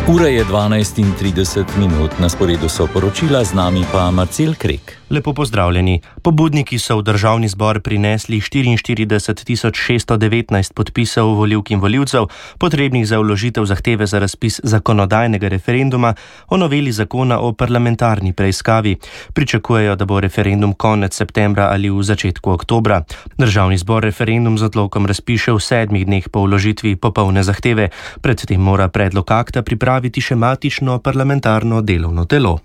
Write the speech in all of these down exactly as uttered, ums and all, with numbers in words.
Ura je dvanajst in trideset minut, na sporedu so poročila, z nami pa Marcel Krek. Lepo pozdravljeni. Pobudniki so v državni zbor prinesli štiriinštirideset tisoč šeststo devetnajst podpisov volivk in volivcev, potrebnih za vložitev zahteve za razpis zakonodajnega referenduma o noveli zakona o parlamentarni preiskavi. Pričakujejo, da bo referendum konec septembra ali v začetku oktobra. Državni zbor referendum z odlokom razpiše v sedmih dneh po vložitvi popolne zahteve. Predtem mora predlog akta pripraviti še matično parlamentarno delovno telo.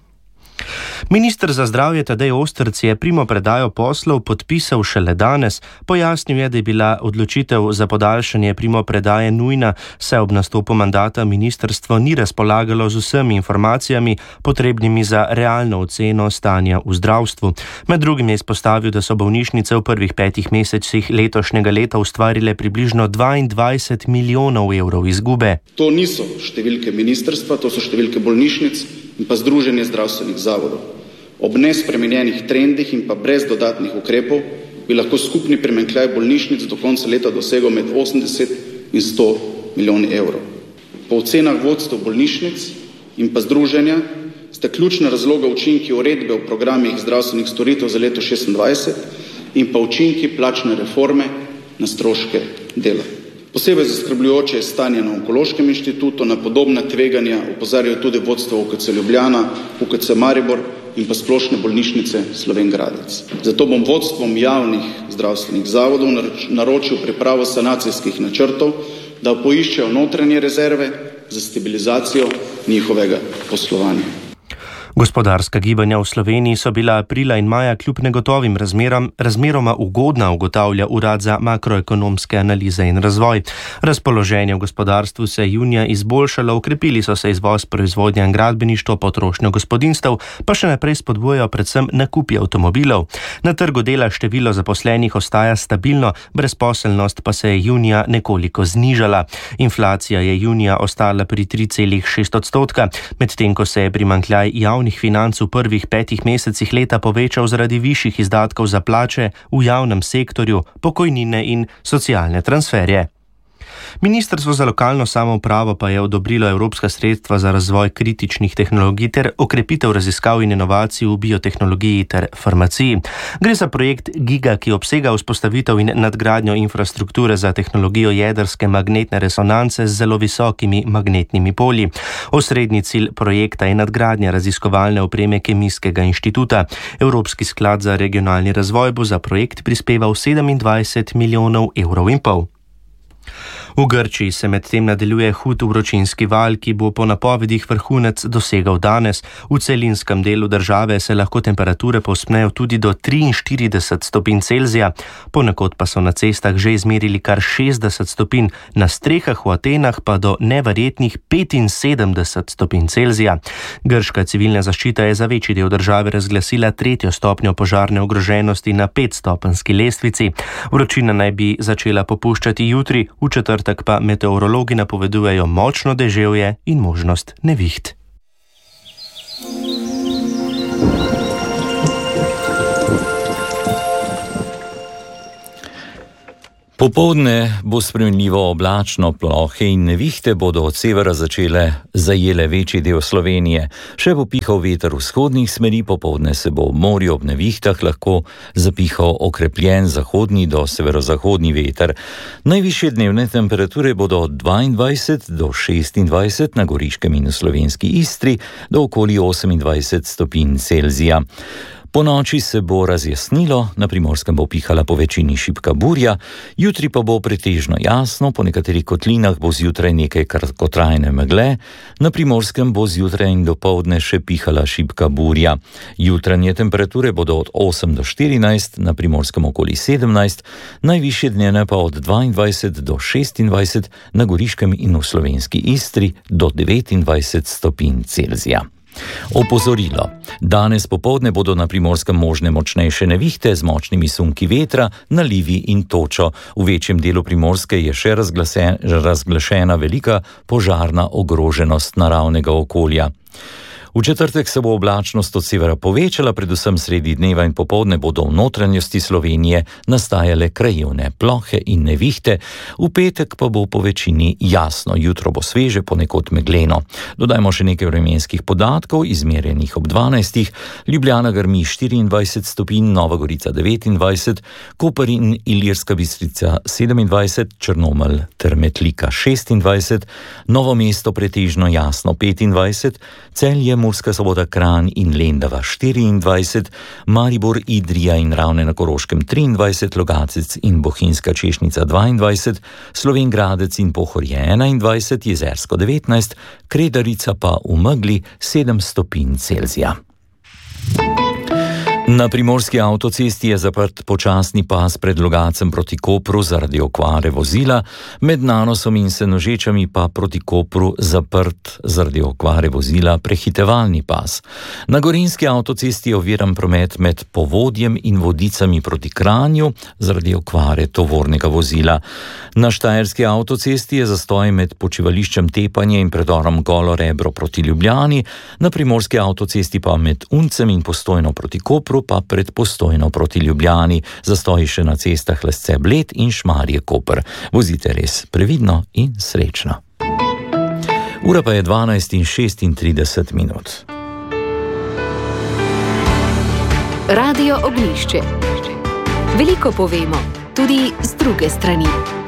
Minister za zdravje Tadej Ostrc je primopredajo poslov podpisal šele danes. Pojasnil je, da je bila odločitev za podaljšanje primopredaje nujna, saj ob nastopu mandata ministrstvo ni razpolagalo z vsemi informacijami, potrebnimi za realno oceno stanja v zdravstvu. Med drugim je izpostavil, da so bolnišnice v prvih petih mesecih letošnjega leta ustvarile približno dvaindvajset milijonov evrov izgube. To niso številke ministrstva, to so številke bolnišnic in pa Združenje zdravstvenih zavodov. Ob nespremenjenih trendih in pa brez dodatnih ukrepov bi lahko skupni primanjkljaj bolnišnic do konca leta dosegel med osemdeset in sto milijoni evrov. Po ocenah vodstev bolnišnic in pa združenja sta ključna razloga učinki uredbe o programih zdravstvenih storitev za leto šestindvajset in pa učinki plačne reforme na stroške dela. Posebej zaskrbljujoče je stanje na Onkološkem inštitutu, na podobna tveganja opozarjajo tudi vodstvo U K C Ljubljana, U K C Maribor in pa Splošne bolnišnice Slovenj Gradec. Zato bom vodstvom javnih zdravstvenih zavodov naročil pripravo sanacijskih načrtov, da poiščejo notranje rezerve za stabilizacijo njihovega poslovanja. Gospodarska gibanja v Sloveniji so bila aprila in maja kljub negotovim razmeram razmeroma ugodna, ugotavlja Urad za makroekonomske analize in razvoj. Razpoloženje v gospodarstvu se je junija izboljšalo, okrepili so se izvoz, proizvodnja in gradbeništvo, potrošnjo gospodinjstev, pa še naprej spodbujajo predvsem nakupi avtomobilov. Na trgu dela število zaposlenih ostaja stabilno, brezposelnost pa se je junija nekoliko znižala. Inflacija je junija ostala pri tri celih šest odstotka, medtem ko se je primanjkljaj javnih financ v prvih petih mesecih leta povečal zaradi višjih izdatkov za plače v javnem sektorju, pokojnine in socialne transferje. Ministrstvo za lokalno samoupravo pa je odobrilo evropska sredstva za razvoj kritičnih tehnologij ter okrepitev raziskav in inovacij v biotehnologiji ter farmaciji. Gre za projekt Giga, ki obsega vzpostavitev in nadgradnjo infrastrukture za tehnologijo jedrske magnetne resonance z zelo visokimi magnetnimi polji. Osrednji cilj projekta je nadgradnja raziskovalne opreme Kemijskega inštituta. Evropski sklad za regionalni razvoj bo za projekt prispeval sedemindvajset milijonov evrov in pol. V Grčiji se medtem nadaljuje hud vročinski val, ki bo po napovedih vrhunec dosegal danes. V celinskem delu države se lahko temperature povzpnejo tudi do triinštirideset stopinj Celzija, ponekod pa so na cestah že izmerili kar šestdeset stopinj, na strehah v Atenah pa do neverjetnih petinsedemdeset stopinj Celzija. Grška civilna zaščita je za večji del države razglasila tretjo stopnjo požarne ogroženosti na petstopenjski lestvici. Vročina naj bi začela popuščati jutri, v četrtek pa meteorologi napovedujejo močno deževje in možnost neviht. Popoldne bo spremenljivo oblačno, plohe in nevihte bodo od severa začele zajele večji del Slovenije. Še bo pihal veter vzhodnih smeri, popoldne se bo v morju ob nevihtah lahko zapihal okrepljen zahodni do severozahodni veter. Najvišje dnevne temperature bodo od dvaindvajset do šestindvajset na Goriškem in v slovenski Istri do okoli osemindvajset stopinj Celzija. Po noči se bo razjasnilo, na Primorskem bo pihala po večini šibka burja, jutri pa bo pretežno jasno, po nekaterih kotlinah bo zjutraj nekaj kratkotrajne megle, na Primorskem bo zjutraj in dopoldne še pihala šibka burja. Jutranje temperature bodo od osem do štirinajst, na Primorskem okoli sedemnajst, najvišje dnevne pa od dvaindvajset do šestindvajset, na Goriškem in v slovenski Istri do devetindvajset stopinj Celzija. Opozorilo. Danes popoldne bodo na Primorskem možne močnejše nevihte z močnimi sunki vetra, nalivi in točo. V večjem delu Primorske je še razglašena velika požarna ogroženost naravnega okolja. V četrtek se bo oblačnost od severa povečala, predvsem sredi dneva in popoldne bodo v notranjosti Slovenije nastajale krajevne plohe in nevihte, v petek pa bo po večini jasno, jutro bo sveže, ponekod megleno. Dodajmo še nekaj vremenskih podatkov, izmerjenih ob dvanajstih, Ljubljana grmi štiriindvajset stopinj, Nova Gorica devetindvajset, Koper in Ilirska Bistrica sedemindvajset, Črnomelj ter Metlika šestindvajset, Novo mesto pretežno jasno petindvajset, Celje, Murska Sobota, Kranj in Lendava štiriindvajset, Maribor, Idrija in Ravne na Koroškem triindvajset, Logatec in Bohinjska Češnica dvaindvajset, Slovenj Gradec in Pohorje enaindvajset, Jezersko devetnajst, Kredarica pa v megli sedem stopinj Celzija. Na primorski avtocesti je zaprt počasni pas pred Logacem proti Kopru zaradi okvare vozila, med Nanosom in Senožečami pa proti Kopru zaprt zaradi okvare vozila prehitevalni pas. Na gorenjski avtocesti je oviran promet med Povodjem in Vodicami proti Kranju zaradi okvare tovornega vozila. Na štajerski avtocesti je zastoj med počivališčem Tepanje in predorom Golo Rebro proti Ljubljani, na primorski avtocesti pa med Uncem in Postojno proti Kopru pa pred Postojno proti Ljubljani, zastoji še na cestah Lesce Bled in Šmarje Koper. Vozite res previdno in srečno. Ura pa je dvanajst in šestintrideset minut. Radio Oglišče. Veliko povemo, tudi z druge strani.